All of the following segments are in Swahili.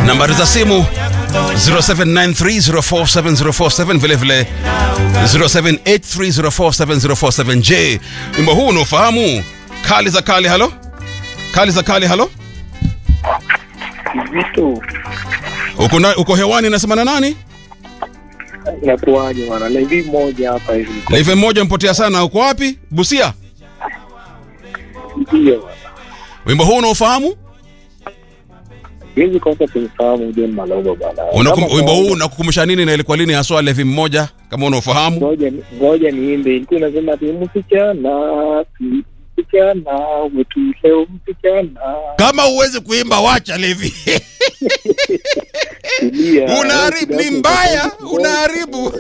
Nambari za simu 0793047047, vile vile 0783047047. Je, wimbo huu unaofahamu? Kali za kali, halo? Kali za kali, halo? Vitu. Uko hewani, nasema na nani? Inakuaje bwana? Live moja hapa hivi. Live moja mpotea sana. Uko wapi? Busia? Ndio. Wimbo huu unaofahamu? Hizi kwanza tunafahamu John Maloba bwana. Wimbo huu unakukumbusha nini na ilikuwa lini haswa, live mmoja kama unaofahamu? Ngoja niimbe. Ilikuwa inasema msichana leo msichana. Kama uweze kuimba wacha live. Unaharibu, ni mbaya, unaharibu.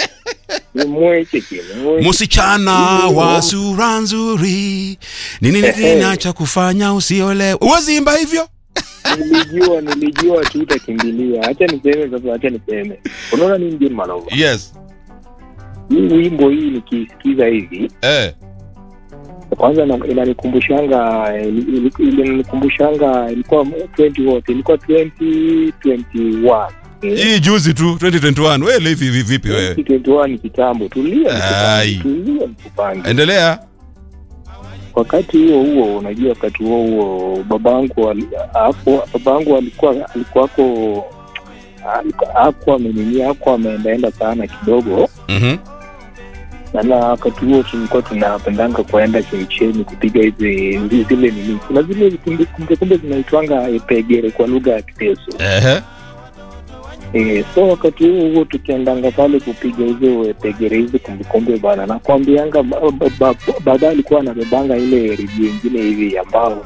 Msichana wa sura nzuri, nini kinacha kufanya usiolewe? Uwezi imba hivyo? Nilijua tu utakimbilia. Acha niseme. Unaona nini John Maloba? Yes. Hii wimbo hii nikisikiza hivi. Kwanza inanikumbushanga ilikuwa 2021. Hii juzi tu 2021. Wewe live vipi wewe? 2021 kitambo. Tulia nikupange. Endelea. Wakati huo unajua, wakati huo babangu alikuwa hakuwa ameenda sana kidogo. Na wakati huo tulikuwa tunapendanga kuenda chemchemi kupiga zile nini. Kuna zile kumbe zinaitwanga epegere kwa lugha ya Kiteso. So wakati huo tukiendanga pale kupiga hizo epegere hizo kumbe bana, na kuambianga baba alikuwa anabebanga ile redio nyingine hivi ambao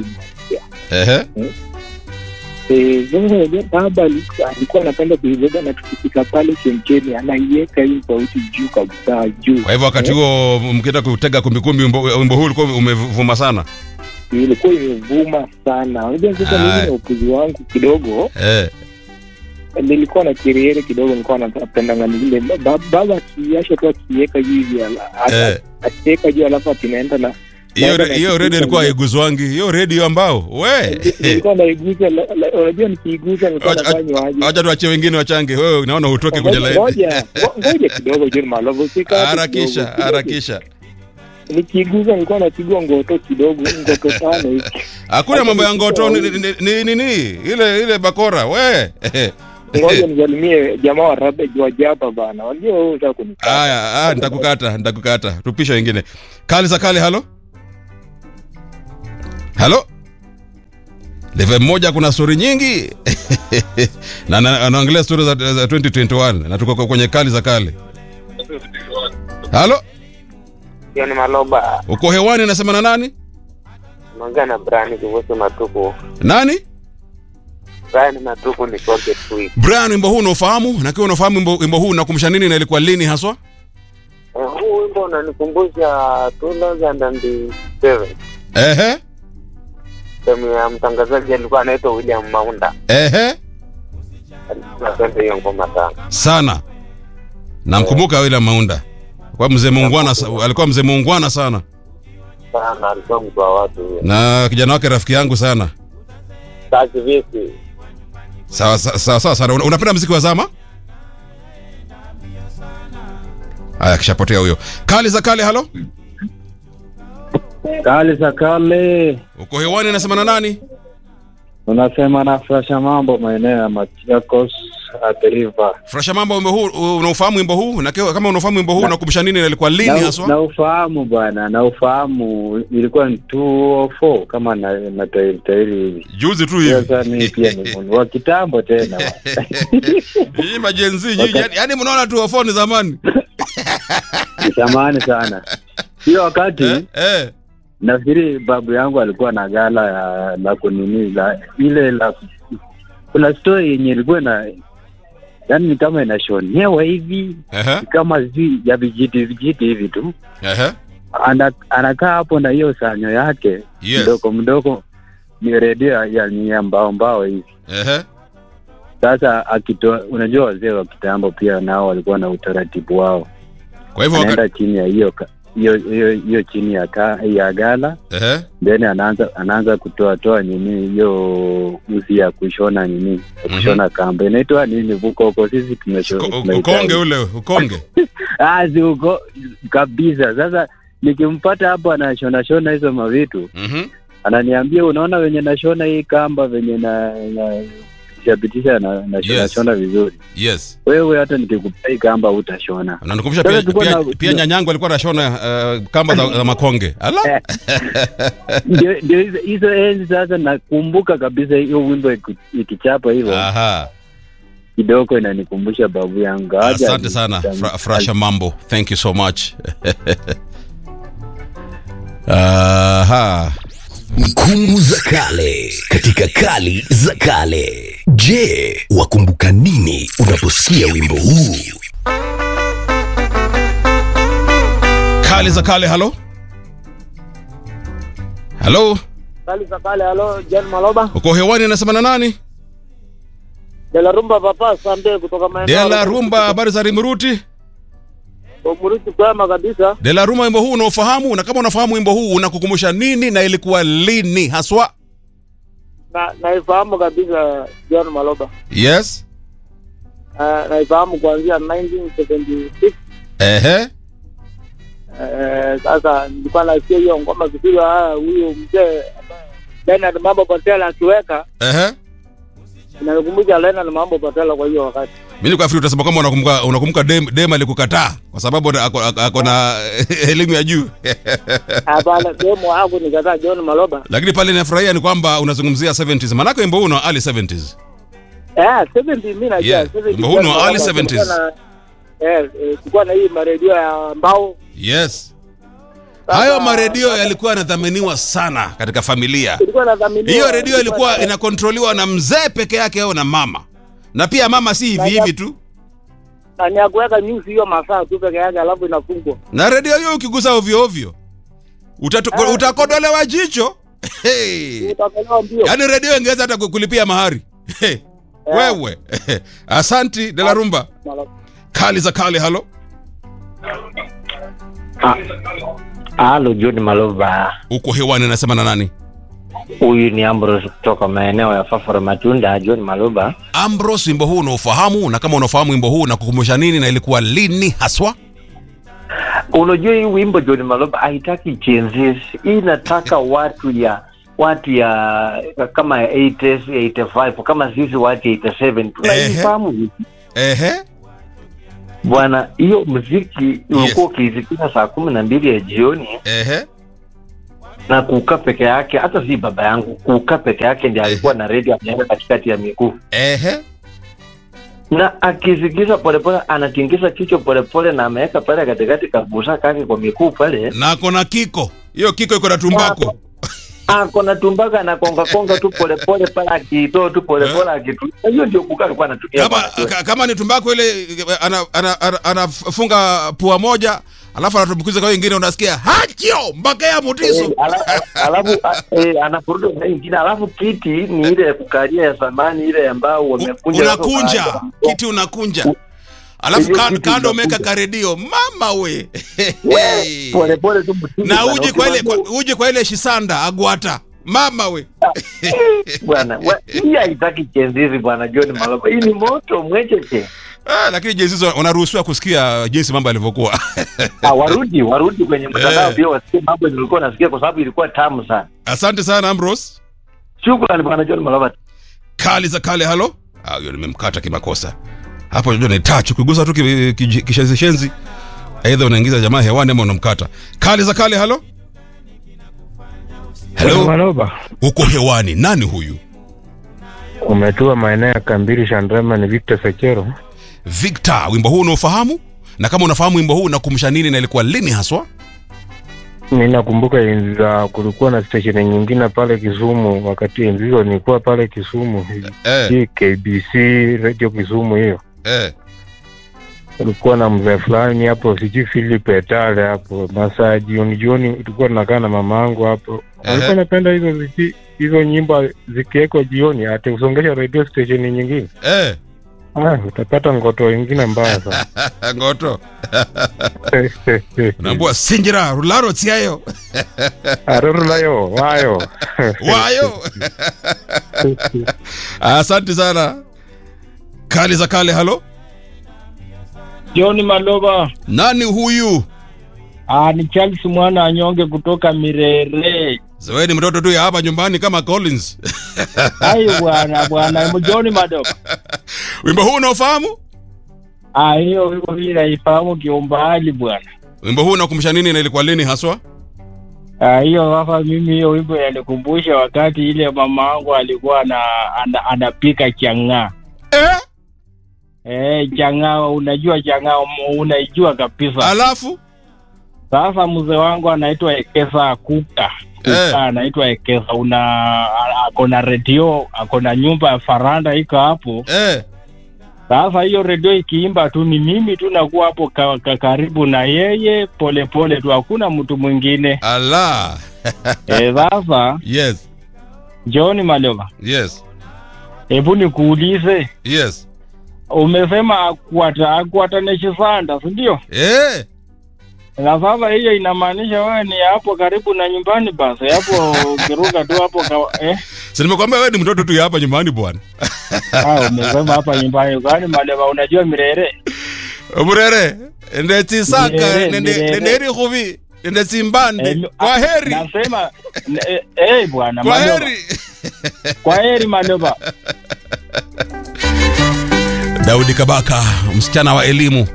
baba alikuwa anapenda kuibeba, na tukifika pale chemchemi anaiweka hii sauti juu kabisa, juu. Kwa hivyo wakati huo mkienda kutega kumbikumbi, wimbo huu ulikuwa umevuma sana? Ilikuwa imevuma sana. Unajua sasa mimi na ukuzi wangu kidogo, nilikuwa na kiriere kidogo, nilikuwa napenda ngani baba akiasha tu akiweka hivi akiweka juu, alafu atinaenda na hiyo radio ilikuwa haiguzwangi. Hiyo radio ambao nilikuwa naiguza. Unajua nikiiguza nilikuwa nafanya aje? Acha tuachie wengine wachange. Wewe unaona utoke kwenye live. Ngoja kidogo John Maloba, harakisha. Nikiguza nilikuwa napigwa ngoto kidogo, ngoto sana hivi. Hakuna mambo ya ngoto, nini ile bakora we. Ngoja nisalimie jamaa wa Rabe wa Japa bana. Unajua wewe unataka kunikata. Haya, nitakukata. Tupisha wengine. Kali za kali, halo? Halo? Live moja kuna story nyingi. Na anaangalia story za 2021 na tuko kwenye kali za kale. Halo? John Maloba. Uko hewani, nasema na nani? Naongea na Brian kuhusu Matuku. Nani? Brian Matuku ni kwa Getui. Brian, wimbo huu unaofahamu? Na kiwa unafahamu wimbo huu unakumbusha nini na ilikuwa lini haswa? Huu wimbo unanikumbusha 2007. Sehemu ya mtangazaji alikuwa anaitwa William Maunda. Napenda hiyo ngoma sana. Namkumbuka William Maunda. Kwa mzee muungwana, alikuwa mzee muungwana sana. Alikuwa mtu wa watu huyo. Na kijana wake rafiki yangu sana. Kazi vipi? Sawa sana. Unapenda muziki wa zama? Haya, kishapotea huyo. Kali za kale, halo? Kali za kale. Uko hewani, nasema na nani? Unasema na Frasha Mambo, maeneo ya Machakos River. Frasha Mambo, wimbo huu unaofahamu wimbo huu? Na kama unaofahamu wimbo huu unakumbusha nini na ilikuwa lini haswa? Na ufahamu bwana, na ufahamu ilikuwa 204 kama na tairi hivi. Juzi tu hivi. Sasa mimi pia ni wa kitambo tena. Hii majenzi, yani mnaona 204 ni zamani. Zamani sana. Hiyo wakati nafikiri babu yangu alikuwa na gala la kuniniza ile la, kuna story yenye ilikuwa na yani kama inashonewa hivi kama zi ya vijiti hivi tu. Anakaa hapo na hiyo sanyo yake mdogo ni redio ya mbao hivi. Sasa akitoa, unajua wazee wa kitambo pia nao walikuwa na utaratibu wao. Kwa hivyo anaenda chini ya hiyo hiyo chini ya gala. Then anaanza kutoa nini hiyo uzi ya kushona nini, kushona kamba. Inaitwa nini vuko sisi tumeshona. Ukonge. Si uko kabisa. Sasa nikimpata hapo anashona hizo mavitu. Ananiambia unaona wenye nashona hii kamba venye na shabitisha na shona vizuri. Yes. Wewe hata nikikupa hii kamba utashona. Na nikumbusha pia nyanyangu alikuwa anashona kamba za makonge. Ala. Ndio hizo enzi sasa nakumbuka kabisa hiyo wimbo ikichapa hivyo. Aha. Kidogo inanikumbusha babu yangu. Asante sana Frasha Mambo. Thank you so much. Aha. Mkungu za kale katika kali za kale. Je, wakumbuka nini unaposikia wimbo huu? Kali za kale, halo? Halo? Kali za kale, halo, John Maloba. Uko hewani, anasema na nani? Dela Rumba papa Sande kutoka maeneo. Dela Rumba, habari za Rimruti? Mruti kwema kabisa. Dela Rumba, wimbo huu unaofahamu, na kama unafahamu wimbo huu unakukumbusha nini na ilikuwa lini haswa? Naifahamu kabisa John Maloba. Yes. Naifahamu kuanzia 1976. Sasa nilikuwa nasikia hiyo ngoma kipiga huyo mzee Leonard Mambo Patela akiweka. Nakumbuka Leonard Mambo Patela kwa hiyo wakati. Mimi kwa Afrika utasema kama unakumbuka dem alikukataa kwa sababu ako na elimu ya juu. Hapana, demo hapo nikataa John Maloba. Lakini pale ninafurahia ni kwamba unazungumzia 70s. Maana wimbo huu una early 70s. 70 mimi najua 70s. Wimbo huu una early 70s. Kulikuwa na hii maredio ya mbao. Yes. Hayo maredio yalikuwa yanadhaminiwa sana katika familia. Hiyo redio ilikuwa inakontroliwa na mzee peke yake au na mama. Na pia mama si hivi tu. Na ni kuweka news hiyo masaa tu peke yake alafu inafungwa. Na redio hiyo ukigusa ovyo ovyo utakodolewa jicho. Utakodolewa mbio. Yaani redio ingeweza hata kulipia mahari. Wewe. Asanti Dela Rumba. Kali za kale, halo. Halo John Maloba. Uko hewani, anasema na nani? Huyu ni Ambrose kutoka maeneo ya Fafara Matunda. John Maloba. Ambrose, wimbo huu unaofahamu, na kama unafahamu wimbo huu unakukumbusha nini na ilikuwa lini haswa? Unajua hii wimbo John Maloba haitaki changes. Hii inataka watu ya kama 80s, 85, kama sisi watu 87 tunaifahamu. Bwana, hiyo muziki ulikuwa ukisikia saa 12 ya jioni. Na kukaa peke yake, hata si baba yangu, kukaa peke yake ndiye alikuwa na radio anaenda katikati ya miguu. Na akisikiza polepole, anatingiza kichwa polepole na ameweka pale katikati kabusa kake kwa miguu pale. Na kuna kiko. Hiyo kiko iko na tumbako. Kuna tumbaka na konga tu polepole pale akitoa tu polepole akitu. Hiyo ndio kukaa alikuwa anatumia. Kama ni tumbako ile anafunga pua moja, alafu anatumbukiza kwa nyingine, unasikia hachio mpaka ya mutiso. Alafu anafuruda na nyingine, alafu kiti ni ile ya kukalia ya zamani ile ambao wamekunja. Unakunja, kiti unakunja. Alafu kando umeka karedio, mama we. Pole tu mtindo. Na uje kwa ile shisanda agwata, mama we. Bwana, hii haitaki chenzizi bwana John Maloba. Hii ni moto mwecheche. Lakini jenzizi wanaruhusiwa kusikia jinsi mambo yalivyokuwa. Warudi kwenye mtandao pia wasikie mambo nilikuwa nasikia kwa sababu ilikuwa tamu sana. Asante sana Ambrose. Shukrani bwana John Maloba. Kali za kale, halo. Hiyo nimemkata kimakosa. Hapo ndio ni touch, ukigusa tu kishenzi aidha unaingiza jamaa hewani ama unamkata. Kali za kale, halo. Hello Maloba. Uko hewani, nani huyu? Umetua maeneo ya Kambiri Shandrema, ni Victor Sekero. Victor, wimbo huu unaofahamu? Na kama unafahamu wimbo huu unakumbusha nini na ilikuwa lini haswa? Ninakumbuka enzi za kulikuwa na station nyingine pale Kisumu, wakati enzi hizo nilikuwa pale Kisumu. KBC Radio Kisumu hiyo. Kulikuwa na mzee fulani hapo, siji Philip Etale hapo, masaa jioni tulikuwa tunakaa na mamangu hapo. Alikuwa anapenda hizo nyimbo zikiwekwa jioni, hata usongesha radio station nyingine. Utapata ngoto wengine mbaya sana. Ngoto. Unaambua sinjira rularo tiayo. Rulayo, wayo. Wayo. Asante sana. Kali za kale, halo. John Maloba. Nani huyu? Ni Charles mwana anyonge kutoka Mirere. Zoe ni mtoto tu ya hapa nyumbani kama Collins. Hayo bwana John Maloba. Wimbo huu unaofahamu? Hiyo wimbo hii naifahamu kiumbali bwana. Wimbo huu unakumbusha nini na ilikuwa lini haswa? Hiyo hapa mimi hiyo wimbo yanikumbusha wakati ile mama yangu alikuwa anapika chang'aa. Chang'aa, unajua chang'aa, unaijua kabisa. Alafu sasa mzee wangu anaitwa Ekesa Kuka. Anaitwa Ekesa, akona radio, akona nyumba ya faranda iko hapo. Sasa hiyo radio ikiimba tu ni mimi tu nakuwa hapo karibu na yeye, pole tu, hakuna mtu mwingine. Allah. Sasa yes. John Maloba. Yes. Hebu nikuulize. Yes. Umesema akuatanisha sanda, si ndio? Na sasa hiyo inamaanisha wewe ni hapo karibu na nyumbani basi. Hapo ukiruka tu hapo Si nimekwambia wewe ni mtoto tu hapa nyumbani bwana. Umesema hapa nyumbani gani Maleba, unajua Mirere? Mirere. Ndeti saka, nderi khuvi, ndeti mbande. Kwa heri. Nasema bwana Kwa heri. Kwa heri Maleba. Daudi Kabaka, msichana wa elimu.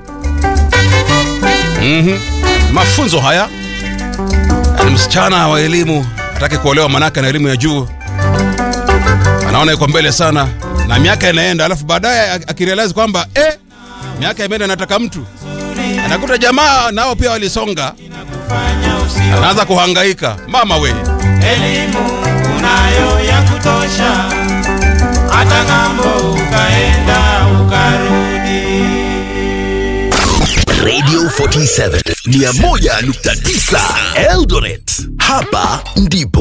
Mafunzo haya. Ni msichana wa elimu, hataki kuolewa manaka na elimu ya juu. Anaona yuko mbele sana na miaka inaenda, alafu baadaye akirealize kwamba miaka imeenda, anataka mtu. Anakuta jamaa nao pia walisonga. Anaanza kuhangaika. Mama we. Elimu unayo ya kutosha. Hata ngambo ukaenda ukarudi. Radio 47 101.9 Eldoret. Hapa ndipo